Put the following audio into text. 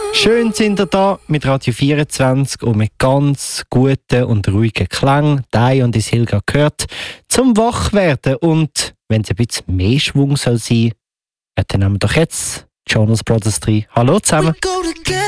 Schön sind ihr da mit Radio 24 und mit ganz guten und ruhigen Klang. Dai und Isilga gehört zum Wachwerden. Und wenn es ein bisschen mehr Schwung soll sein, dann nehmen wir doch jetzt Jonas Brothers 3. Hallo zusammen.